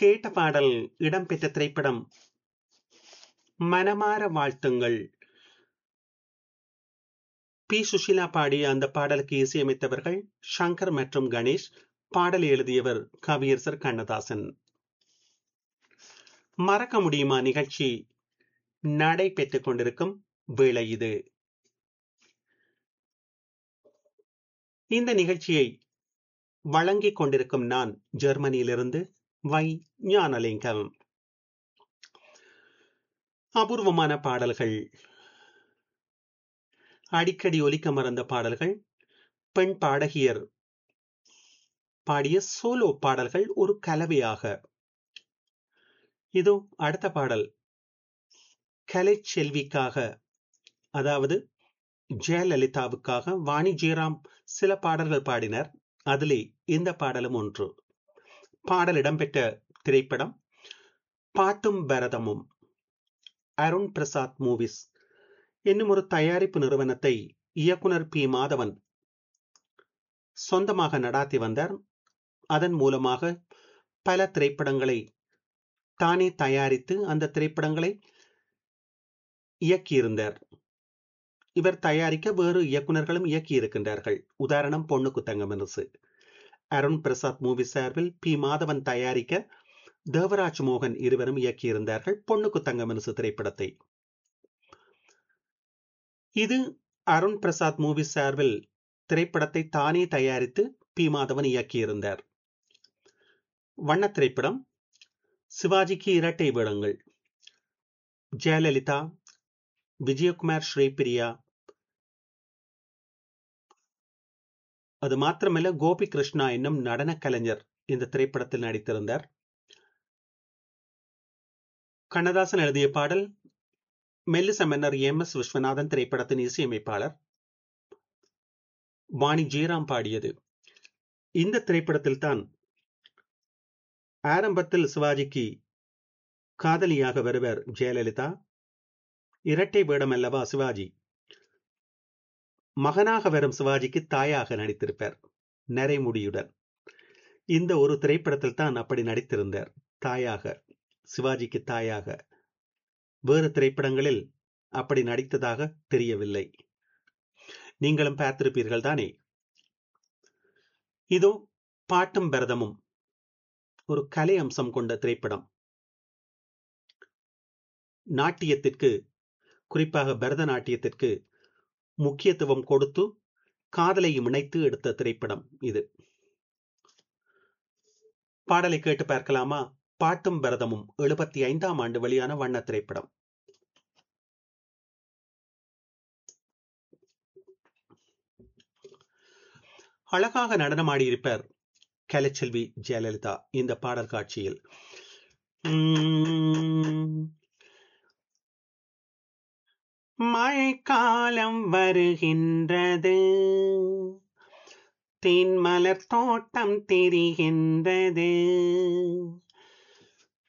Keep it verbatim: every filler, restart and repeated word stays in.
கேட்ட பாடல் இடம்பெற்ற திரைப்படம் மனமார வாழ்த்துங்கள். பி சுஷீலா பாடிய அந்த பாடலுக்கு இசையமைத்தவர்கள் சங்கர் மற்றும் கணேஷ். பாடல் எழுதியவர் கவியரசர் கண்ணதாசன். மறக்க முடியுமா நிகழ்ச்சி நடைபெற்றுக் கொண்டிருக்கும் வேளை இது. இந்த நிகழ்ச்சியை வழங்கிக் கொண்டிருக்கும் நான் ஜெர்மனியிலிருந்து வை ஞானலிங்கம். அபூர்வமான பாடல்கள், அடிக்கடி ஒலிக்க மறந்த பாடல்கள், பெண் பாடகியர் பாடிய சோலோ பாடல்கள் ஒரு கலவையாக. இதோ அடுத்த பாடல் கலை செல்விக்காக, அதாவது ஜெயலலிதாவுக்காக வாணி ஜெயராம் சில பாடல்கள் பாடினர். அதிலே இந்த பாடலும் ஒன்று. பாடல் இடம்பெற்ற திரைப்படம் பாட்டும் பரதமும். அருண் பிரசாத் மூவிஸ் என்னும் ஒரு தயாரிப்பு நிறுவனத்தை இயக்குனர் பி மாதவன் சொந்தமாக நடாத்தி வந்தார். அதன் மூலமாக பல திரைப்படங்களை தானே தயாரித்து அந்த திரைப்படங்களை இயக்கியிருந்தார். இவர் தயாரிக்க வேறு இயக்குநர்களும் இயக்கி இருக்கின்றார்கள். உதாரணம் பொண்ணுக்கு தங்கமனசு. அருண் பிரசாத் மூவி சார்பில் பி மாதவன் தயாரிக்க தேவராஜ் மோகன் இருவரும் இயக்கியிருந்தார்கள் பொண்ணுக்கு தங்கமனசு திரைப்படத்தை. இது அருண் பிரசாத் மூவி சார்பில் திரைப்படத்தை தானே தயாரித்து பி மாதவன் இயக்கியிருந்தார். வண்ண திரைப்படம். சிவாஜிக்கு இரட்டை வேடங்கள். ஜெயலலிதா, விஜயகுமார், ஸ்ரீபிரியா, அது மாத்திரமல்ல கோபி கிருஷ்ணா என்னும் நடன கலைஞர் இந்த திரைப்படத்தில் நடித்திருந்தார். கண்ணதாசன் எழுதிய பாடல். மெல்லிச மன்னர் எம் எஸ் விஸ்வநாதன் திரைப்படத்தின் இசையமைப்பாளர். வாணி ஜெயராம் பாடியது. இந்த திரைப்படத்தில் தான் ஆரம்பத்தில் சிவாஜிக்கு காதலியாக வருவர் ஜெயலலிதா. இரட்டை வேடம் அல்லவா சிவாஜி. மகனாக வரும் சிவாஜிக்கு தாயாக நடித்திருப்பார் நரைமுடியுடன். இந்த ஒரு திரைப்படத்தில் தான் அப்படி நடித்திருந்தார், தாயாக, சிவாஜிக்கு தாயாக. வேறு திரைப்படங்களில் அப்படி நடித்ததாக தெரியவில்லை. நீங்களும் பார்த்திருப்பீர்கள் தானே. இதோ பாட்டும் பரதமும் ஒரு கலை அம்சம் கொண்ட திரைப்படம். நாட்டியத்திற்கு, குறிப்பாக பரதநாட்டியத்திற்கு முக்கியத்துவம் கொடுத்து காதலையும் இணைத்து எடுத்த திரைப்படம் இது. பாடலை கேட்டு பார்க்கலாமா? பாட்டும் பரதமும் எழுபத்தி ஐந்தாம் ஆண்டு வெளியான வண்ண திரைப்படம். அழகாக நடனமாடியிருப்பார் கலைச்செல்வி ஜெயலலிதா இந்த பாடல் காட்சியில். மழைக்காலம் வருகின்றது, தேன்மலர் தோட்டம் தெரிகின்றது,